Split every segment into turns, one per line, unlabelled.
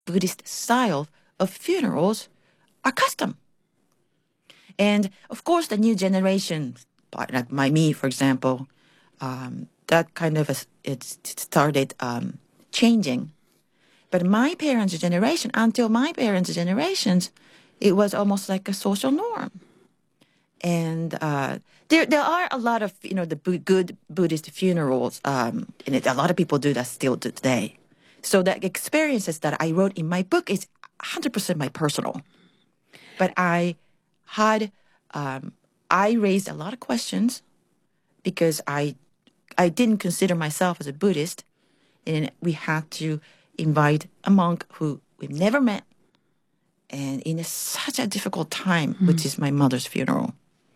Buddhist style of funerals are custom. And of course, the new generation, like me, for example, that kind of it started changing. But my parents' generation, until my parents' generations, it was almost like a social norm. And there are a lot of the good Buddhist funerals, and a lot of people do that still today. So the experiences that I wrote in my book is 100% my personal. But had I raised a lot of questions because I didn't consider myself as a Buddhist, and we had to invite a monk who we've never met, and in such a difficult time, which is my mother's funeral.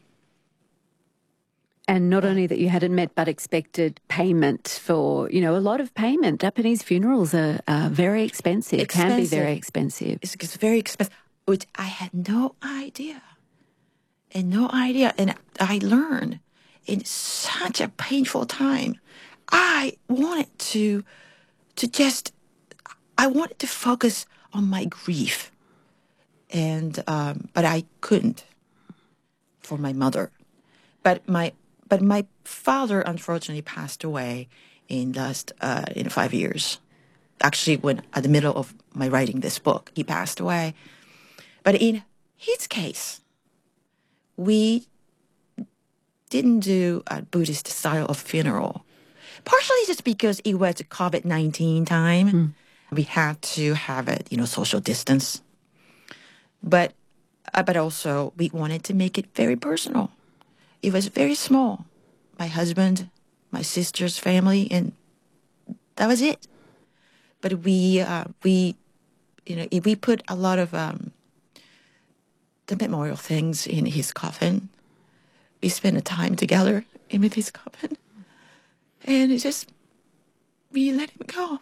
And not only that you hadn't met, but expected payment for, a lot of payment. Japanese funerals are very expensive, can be very expensive.
It's very expensive, which I had no idea. And I learned in such a painful time. I wanted I wanted to focus on my grief. And, but I couldn't for my mother. But my father unfortunately passed away in 5 years. Actually, when at the middle of my writing this book, he passed away. But in his case, we didn't do a Buddhist style of funeral. Partially just because it was a COVID-19 time. We had to have it, social distance. But also we wanted to make it very personal. It was very small. My husband, my sister's family, and that was it. But we put a lot of the memorial things in his coffin. We spent a time together in his coffin, and we let him go.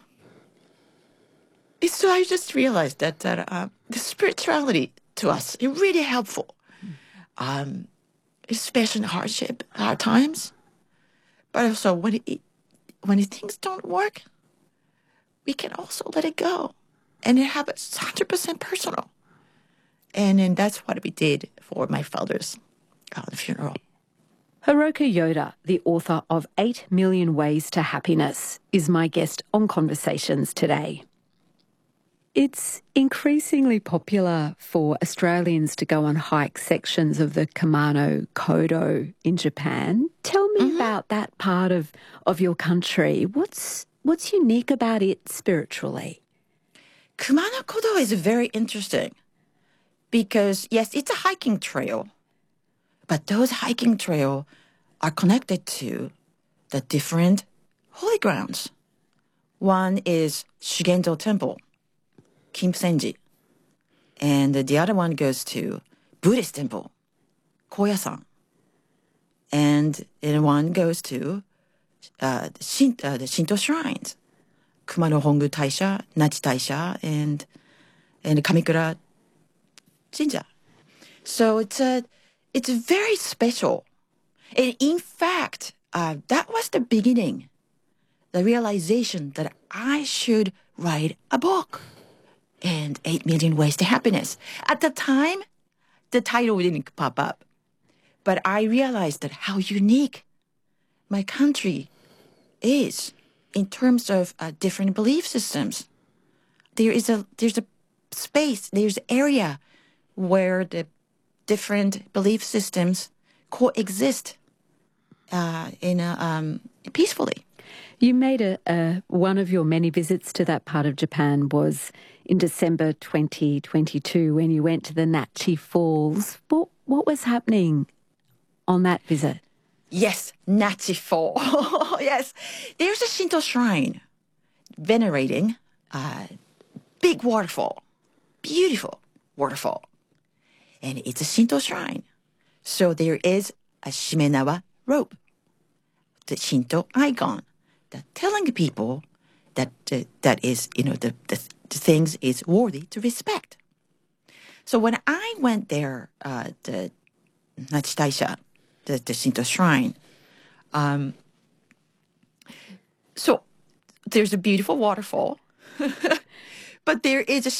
So I just realized that the spirituality to us is really helpful. Especially in hardship, hard times. But also when things don't work, we can also let it go. And it happens 100% personal. And then that's what we did for my father's funeral.
Hiroko Yoda, the author of 8 Million Ways to Happiness, is my guest on Conversations today. It's increasingly popular for Australians to go on hike sections of the Kumano Kodo in Japan. Tell me about that part of your country. What's unique about it spiritually?
Kumano Kodo is very interesting because, yes, it's a hiking trail, but those hiking trails are connected to the different holy grounds. One is Shugendo Temple, Kimsenji. And the other one goes to Buddhist temple, Koyasan. And one goes to the Shinto shrines, Kumano Hongu Taisha, Nachi Taisha, and Kamikura Jinja. So it's very special. And in fact, that was the beginning, the realization that I should write a book. And 8 Million Ways to Happiness. At the time, the title didn't pop up. But I realized that how unique my country is in terms of different belief systems. There's a space, there's an area where the different belief systems coexist peacefully.
You made one of your many visits to that part of Japan was in December 2022 when you went to the Nachi Falls. What was happening on that visit?
Yes, Nachi Fall. Yes. There's a Shinto shrine venerating a big waterfall. Beautiful waterfall. And it's a Shinto shrine. So there is a Shimenawa rope, the Shinto icon, that telling people that is, the things is worthy to respect. So when I went there, the Nachi Taisha, the Shinto shrine, so there's a beautiful waterfall, but there is